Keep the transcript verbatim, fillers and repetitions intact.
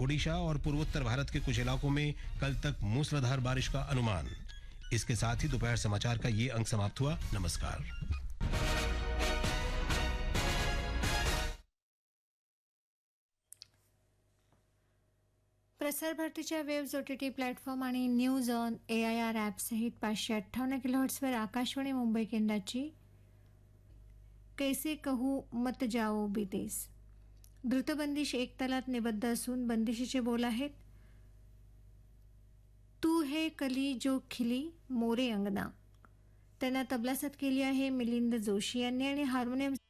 ओडिशा और पूर्वोत्तर भारत के कुछ इलाकों में कल तक मूसलाधार बारिश का अनुमान। इसके साथ ही दोपहर समाचार का ये अंक समाप्त हुआ। नमस्कार। प्रसार भारतीच्या वेव्स ओटीटी प्लॅटफॉर्म आणि news on A I R app सहित पाचशे अठ्ठावन्न किलोहर्ट्सवर आकाशवाणी मुंबई केंद्राची कैसे कहू मत जाओ बिदेस द्रुतबंदिश एक तालात निबद्ध असून बंदिशीचे बोल आहेत, तू है कली जो खिली मोरे अंगना. त्यांना तबला साथ केली आहे मिलिंद जोशी यांनी आणि हार्मोनियम